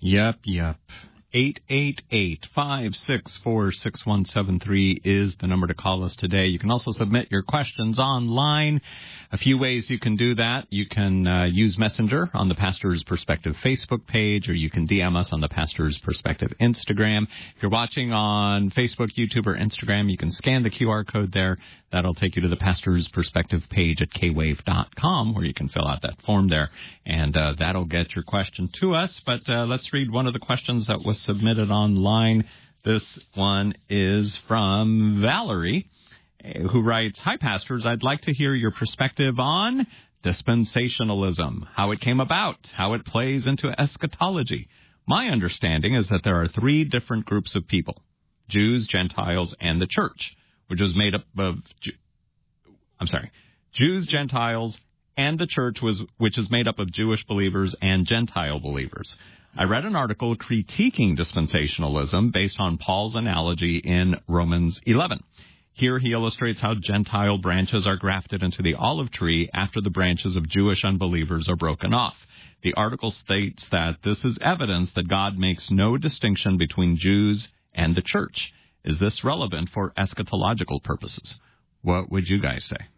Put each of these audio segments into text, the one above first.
Yep. 888-564-6173 is the number to call us today. You can also submit your questions online. A few ways you can do that. You can use Messenger on the Pastor's Perspective Facebook page, or you can DM us on the Pastor's Perspective Instagram. If you're watching on Facebook, YouTube, or Instagram, you can scan the QR code there. That'll take you to the Pastor's Perspective page at kwave.com, where you can fill out that form there, and that'll get your question to us. But let's read one of the questions that was submitted online. This one is from Valerie, who writes, "Hi, pastors. I'd like to hear your perspective on dispensationalism, how it came about, how it plays into eschatology. My understanding is that there are three different groups of people, Jews, Gentiles, and the church, which is made up of, Jews, Gentiles, and the church, which is made up of Jewish believers and Gentile believers. I read an article critiquing dispensationalism based on Paul's analogy in Romans 11. Here he illustrates how Gentile branches are grafted into the olive tree after the branches of Jewish unbelievers are broken off. The article states that this is evidence that God makes no distinction between Jews and the church. Is this relevant for eschatological purposes?" What would you guys say?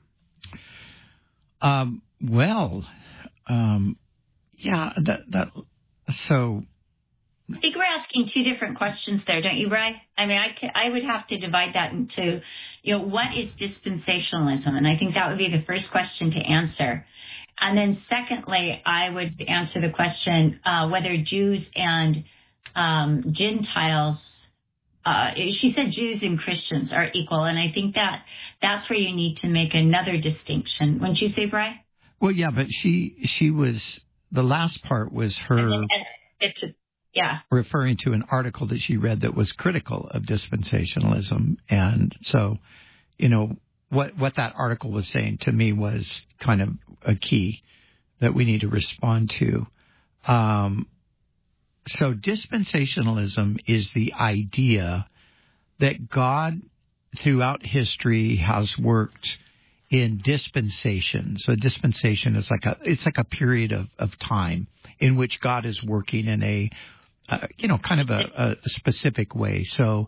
So I think we're asking two different questions there, don't you, Bri? I mean, I would have to divide that into, what is dispensationalism? And I think that would be the first question to answer. And then secondly, I would answer the question whether Jews and Gentiles, she said Jews and Christians are equal. And I think that's where you need to make another distinction. Wouldn't you say, Bri? Well, yeah, but she was, the last part was her referring to an article that she read that was critical of dispensationalism. And so, what that article was saying to me was kind of a key that we need to respond to. So dispensationalism is the idea that God throughout history has worked in dispensation. So dispensation is like a period of time in which God is working in a kind of a specific way. So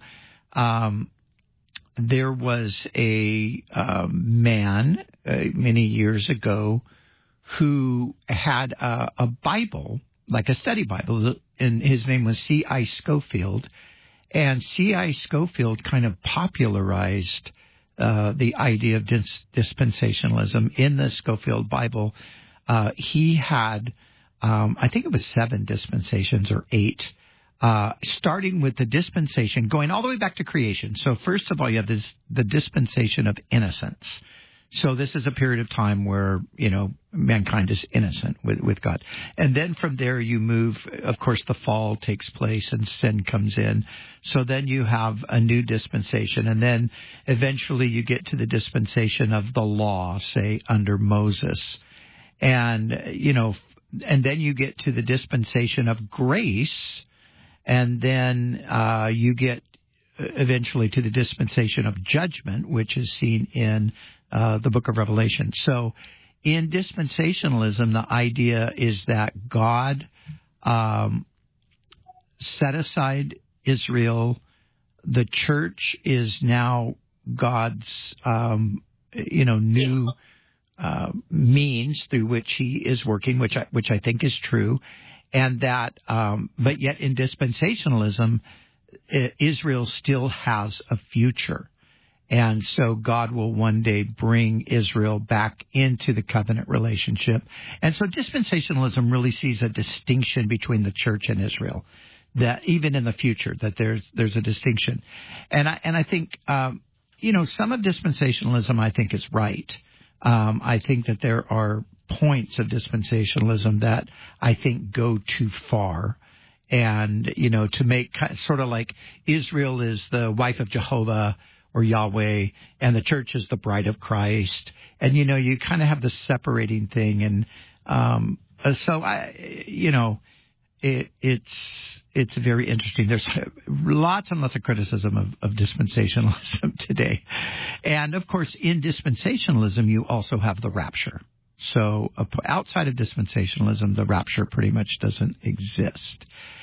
there was a man many years ago who had a Bible, like a study Bible, and his name was C.I. Scofield. And C.I. Scofield kind of popularized the idea of dispensationalism in the Scofield Bible. He had, I think it was 7 dispensations or 8, starting with the dispensation, going all the way back to creation. So first of all, you have the dispensation of innocence. So this is a period of time where, mankind is innocent with God. And then from there you move, of course, the fall takes place and sin comes in. So then you have a new dispensation. And then eventually you get to the dispensation of the law, say, under Moses. And, and then you get to the dispensation of grace. And then you get eventually to the dispensation of judgment, which is seen in the book of Revelation. So in dispensationalism, the idea is that God set aside Israel. The church is now God's, new means through which He is working, which I think is true, and that, but yet in dispensationalism, Israel still has a future. And so God will one day bring Israel back into the covenant relationship. And so dispensationalism really sees a distinction between the church and Israel, that even in the future, that there's a distinction. And I think, some of dispensationalism I think is right. I think that there are points of dispensationalism that I think go too far. And, to make sort of like Israel is the wife of Jehovah or Yahweh, and the church is the bride of Christ. And, you kind of have this separating thing. And so, it's very interesting. There's lots and lots of criticism of dispensationalism today. And, of course, in dispensationalism, you also have the rapture. So outside of dispensationalism, the rapture pretty much doesn't exist.